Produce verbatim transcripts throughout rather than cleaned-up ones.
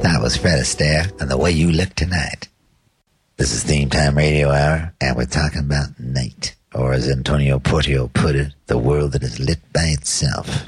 That was Fred Astaire and The Way You Look Tonight. This is Theme Time Radio Hour, and we're talking about night, or as Antonio Portillo put it, the world that is lit by itself.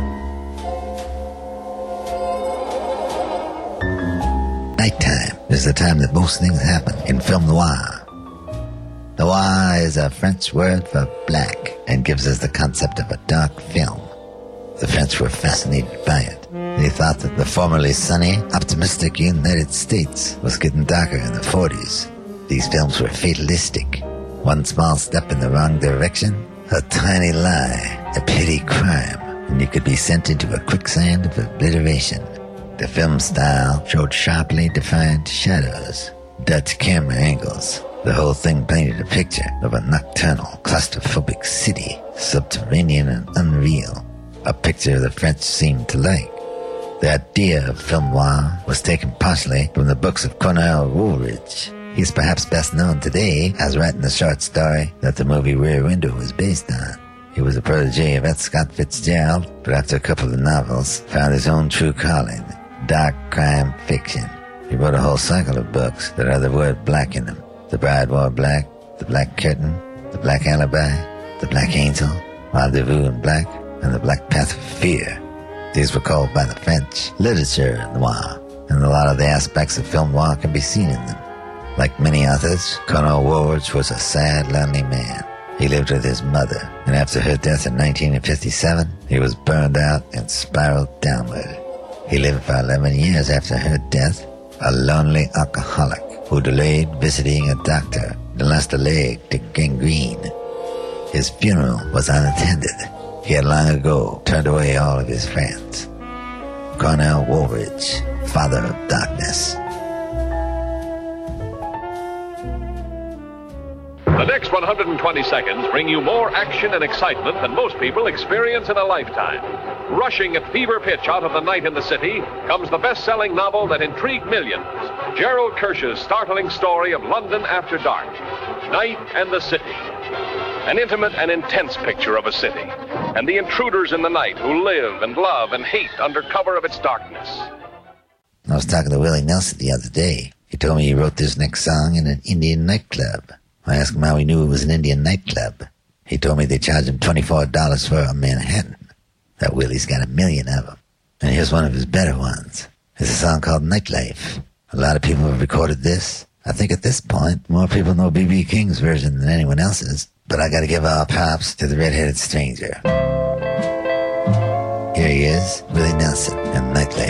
Nighttime is the time that most things happen in film noir. Noir is a French word for black and gives us the concept of a dark film. The French were fascinated by it. They thought that the formerly sunny, optimistic United States was getting darker in the forties. These films were fatalistic. One small step in the wrong direction, a tiny lie, a petty crime, and you could be sent into a quicksand of obliteration. The film style showed sharply defined shadows, Dutch camera angles. The whole thing painted a picture of a nocturnal, claustrophobic city, subterranean and unreal. A picture the French seemed to like. The idea of film noir was taken partially from the books of Cornell Woolridge. He's perhaps best known today as writing the short story that the movie Rear Window was based on. He was a protege of F. Scott Fitzgerald, but after a couple of novels, found his own true calling, dark crime fiction. He wrote a whole cycle of books that had the word black in them. The Bride Wore Black, The Black Curtain, The Black Alibi, The Black Angel, Rendezvous in Black, and The Black Path of Fear. These were called by the French literature noir, and a lot of the aspects of film noir can be seen in them. Like many authors, Cornell Woolridge was a sad, lonely man. He lived with his mother, and after her death in nineteen fifty-seven, he was burned out and spiraled downward. He lived for eleven years after her death, a lonely alcoholic who delayed visiting a doctor and lost a leg to gangrene. His funeral was unattended. He had long ago turned away all of his friends. Cornell Woolridge, Father of Darkness. The next one hundred twenty seconds bring you more action and excitement than most people experience in a lifetime. Rushing at fever pitch out of the night in the city comes the best-selling novel that intrigued millions, Gerald Kirsch's startling story of London after dark, Night and the City. An intimate and intense picture of a city, and the intruders in the night who live and love and hate under cover of its darkness. I was talking to Willie Nelson the other day. He told me he wrote this next song in an Indian nightclub. I asked him how he knew it was an Indian nightclub. He told me they charged him twenty-four dollars for a Manhattan. That Willie's got a million of them. And here's one of his better ones. It's a song called Nightlife. A lot of people have recorded this. I think at this point, more people know B B King's version than anyone else's. But I gotta give all props to the Red-Headed Stranger. Here he is, Willie Nelson, and Nightlife.